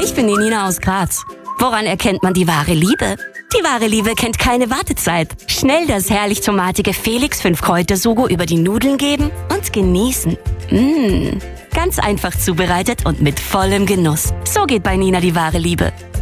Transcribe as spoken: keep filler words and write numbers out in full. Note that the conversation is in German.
Ich bin die Nina aus Graz. Woran erkennt man die wahre Liebe? Die wahre Liebe kennt keine Wartezeit. Schnell das herrlich tomatige Felix fünf Kräuter-Sugo über die Nudeln geben und genießen. Mmh, ganz einfach zubereitet und mit vollem Genuss. So geht bei Nina die wahre Liebe.